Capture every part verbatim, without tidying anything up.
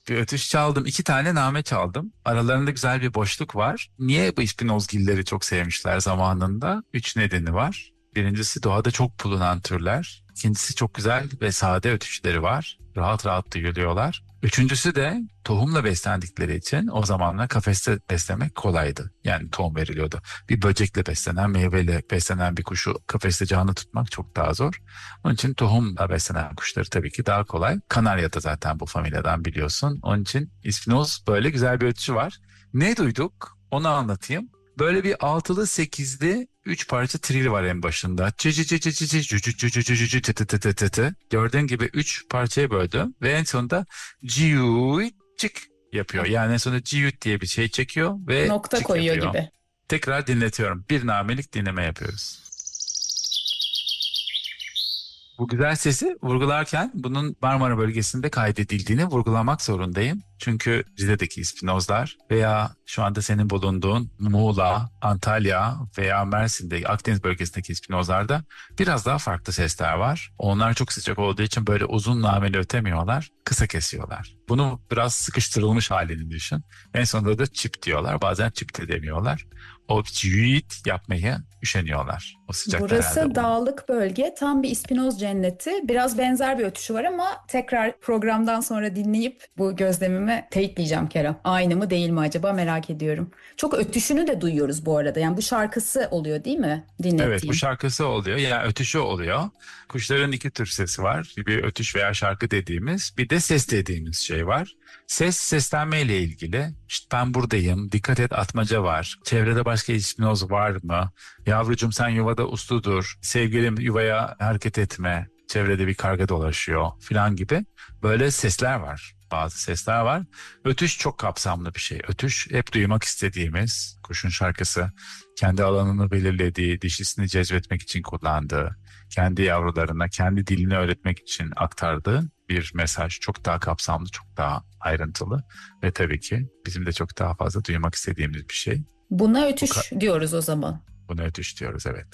Bir ötüş çaldım. İki tane name çaldım. Aralarında güzel bir boşluk var. Niye bu ispinozgilleri çok sevmişler zamanında? Üç nedeni var. Birincisi doğada çok bulunan türler. İkincisi çok güzel ve sade ötüşleri var. Rahat rahat duyuluyorlar. Üçüncüsü de tohumla beslendikleri için o zamanlar kafeste beslemek kolaydı. Yani tohum veriliyordu. Bir böcekle beslenen, meyveyle beslenen bir kuşu kafeste canlı tutmak çok daha zor. Onun için tohumla beslenen kuşları tabii ki daha kolay. Kanarya da zaten bu familyadan biliyorsun. Onun için ispinoz böyle güzel bir ötüşü var. Ne duyduk? Onu anlatayım. Böyle bir altılı sekizli üç parça tril var en başında. Çı çı çı çı çı çı çı çı çı çı çı çı çı tı tı tı tı tı. Gördüğün gibi üç parçaya böldüm ve en sonunda ciyucik yapıyor. Yani en sonunda ciyut diye bir şey çekiyor ve Nokta cik koyuyor yapıyor. gibi. Tekrar dinletiyorum. Bir namelik dinleme yapıyoruz. Bu güzel sesi vurgularken bunun Marmara bölgesinde kaydedildiğini vurgulamak zorundayım. Çünkü Rize'deki ispinozlar veya şu anda senin bulunduğun Muğla, Antalya veya Mersin'de Akdeniz bölgesindeki ispinozlarda biraz daha farklı sesler var. Onlar çok sıcak olduğu için böyle uzun nameli ötemiyorlar, kısa kesiyorlar. Bunu biraz sıkıştırılmış halini düşün. En sonunda da çip diyorlar. Bazen çip de demiyorlar. O çiğit yapmayı üşeniyorlar. O sıcakta herhalde Burası onu. dağlık bölge, tam bir ispinoz cenneti. Biraz benzer bir ötüşü var ama tekrar programdan sonra dinleyip bu gözlemimi teyitleyeceğim Kerem. Aynı mı değil mi acaba, merak ediyorum. Çok ötüşünü de duyuyoruz bu arada. Yani bu şarkısı oluyor değil mi Evet, bu dinlettiğin? şarkısı oluyor. Yani ötüşü oluyor. Kuşların iki tür sesi var. Bir ötüş veya şarkı dediğimiz, bir de ses dediğimiz şey var. Ses seslenme ile ilgili. İşte ben buradayım, dikkat et atmaca var. Çevrede başka ispinoz var mı? Yavrucum sen yuvada uslu dur. Sevgilim yuvaya hareket etme. Çevrede bir karga dolaşıyor filan gibi. Böyle sesler var. Bazı sesler var. Ötüş çok kapsamlı bir şey. Ötüş hep duymak istediğimiz kuşun şarkısı. Kendi alanını belirlediği, dişisini cezbetmek için kullandığı, kendi yavrularına, kendi dilini öğretmek için aktardığı bir mesaj. Çok daha kapsamlı, çok daha ayrıntılı ve tabii ki bizim de çok daha fazla duymak istediğimiz bir şey. Buna Bu ka- ötüş diyoruz o zaman. Buna ötüş diyoruz, evet.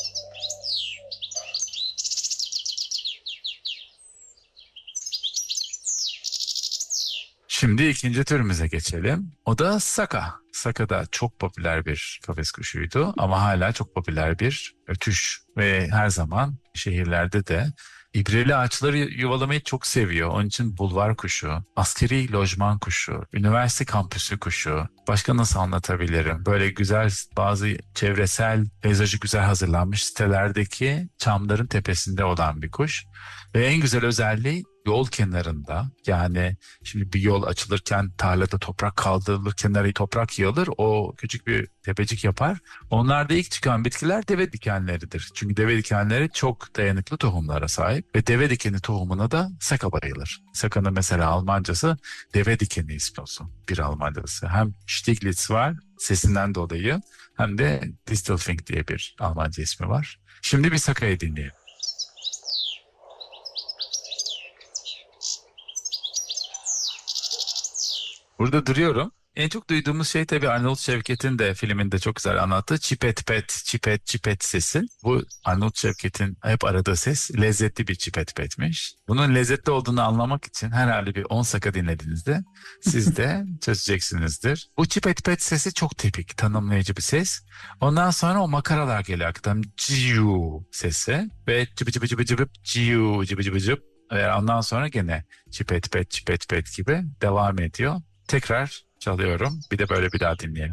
Şimdi ikinci türümüze geçelim. O da saka. Saka da çok popüler bir kafes kuşuydu ama hala çok popüler bir ötüş ve her zaman şehirlerde de ibreli ağaçları yuvalamayı çok seviyor. Onun için bulvar kuşu, askeri lojman kuşu, üniversite kampüsü kuşu. Başka nasıl anlatabilirim? Böyle güzel bazı çevresel peyzajı güzel hazırlanmış sitelerdeki çamların tepesinde olan bir kuş. Ve en güzel özelliği yol kenarında, yani şimdi bir yol açılırken tarlada toprak kaldırılır, kenarı toprak yığılır, o küçük bir tepecik yapar. Onlarda ilk çıkan bitkiler deve dikenleridir. Çünkü deve dikenleri çok dayanıklı tohumlara sahip ve deve dikeni tohumuna da saka bayılır. Sakanın mesela Almancası deve dikeni ispinosu, bir Almancası. Hem Stieglitz var sesinden dolayı, hem de Distelfink diye bir Almanca ismi var. Şimdi bir sakayı dinleyelim. Burada duruyorum. En çok duyduğumuz şey tabii Arnold Şevket'in de filminde çok güzel anlattığı çipet pet, çipet çipet sesi. Bu Arnold Şevket'in hep aradığı ses lezzetli bir çipet petmiş. Bunun lezzetli olduğunu anlamak için herhalde bir on saka dinlediğinizde siz de çözeceksinizdir. Bu çipet pet sesi çok tipik, tanımlayıcı bir ses. Ondan sonra o makaralar geliyor arkadan, ciu sesi ve cıbı cıbı cıbı cıbı ciu cıbı cıbı cıbı. Ve ondan sonra gene çipet pet çipet pet gibi devam ediyor. Tekrar çalıyorum. Bir de böyle bir daha dinleyelim.